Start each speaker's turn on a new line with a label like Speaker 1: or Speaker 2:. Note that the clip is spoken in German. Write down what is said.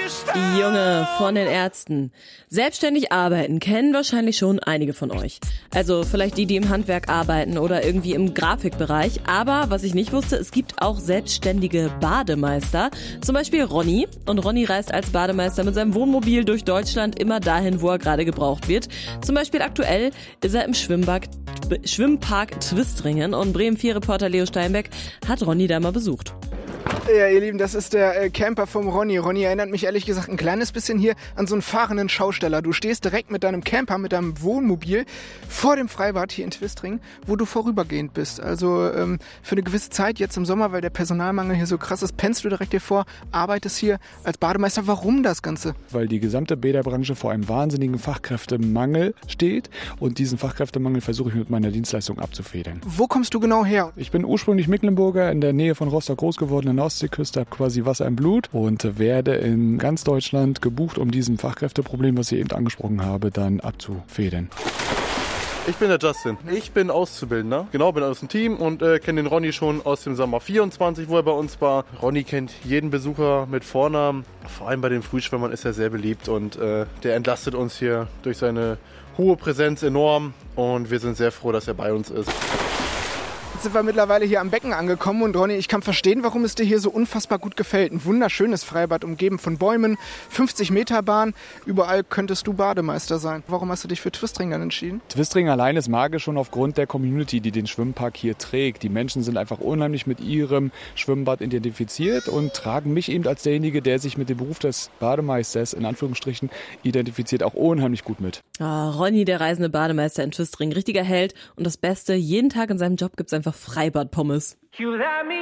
Speaker 1: Junge von den Ärzten. Selbstständig arbeiten kennen wahrscheinlich schon einige von euch. Also vielleicht die im Handwerk arbeiten oder irgendwie im Grafikbereich. Aber was ich nicht wusste, es gibt auch selbstständige Bademeister. Zum Beispiel Ronny. Und Ronny reist als Bademeister mit seinem Wohnmobil durch Deutschland immer dahin, wo er gerade gebraucht wird. Zum Beispiel aktuell ist er im Schwimmpark Twistringen und Bremen 4-Reporter Leo Steinbeck hat Ronny da mal besucht.
Speaker 2: Ja, ihr Lieben, das ist der Camper vom Ronny. Ronny erinnert mich ehrlich gesagt ein kleines bisschen hier an so einen fahrenden Schausteller. Du stehst direkt mit deinem Camper, mit deinem Wohnmobil vor dem Freibad hier in Twistringen, wo du vorübergehend bist. Also für eine gewisse Zeit jetzt im Sommer, weil der Personalmangel hier so krass ist, pennst du direkt hier vor, arbeitest hier als Bademeister. Warum das Ganze?
Speaker 3: Weil die gesamte Bäderbranche vor einem wahnsinnigen Fachkräftemangel steht und diesen Fachkräftemangel versuche ich mit meiner Dienstleistung abzufedern.
Speaker 2: Wo kommst du genau her?
Speaker 3: Ich bin ursprünglich Mecklenburger, in der Nähe von Rostock groß geworden, in der Ostseeküste, habe quasi Wasser im Blut und werde in ganz Deutschland gebucht, um diesem Fachkräfteproblem, was ich eben angesprochen habe, dann abzufedern.
Speaker 4: Ich bin der Justin. Ich bin Auszubildender. Genau, bin aus dem Team und kenne den Ronny schon aus dem Sommer 24, wo er bei uns war. Ronny kennt jeden Besucher mit Vornamen. Vor allem bei den Frühschwimmern ist er sehr beliebt und der entlastet uns hier durch seine hohe Präsenz enorm und wir sind sehr froh, dass er bei uns ist.
Speaker 2: Jetzt sind wir mittlerweile hier am Becken angekommen und Ronny, ich kann verstehen, warum es dir hier so unfassbar gut gefällt. Ein wunderschönes Freibad, umgeben von Bäumen, 50 Meter Bahn, überall könntest du Bademeister sein. Warum hast du dich für Twistringen dann entschieden?
Speaker 3: Twistringen allein ist magisch schon aufgrund der Community, die den Schwimmpark hier trägt. Die Menschen sind einfach unheimlich mit ihrem Schwimmbad identifiziert und tragen mich eben als derjenige, der sich mit dem Beruf des Bademeisters in Anführungsstrichen identifiziert, auch unheimlich gut mit.
Speaker 1: Ronny, der reisende Bademeister in Twistringen, richtiger Held und das Beste, jeden Tag in seinem Job gibt's einfach Freibad-Pommes.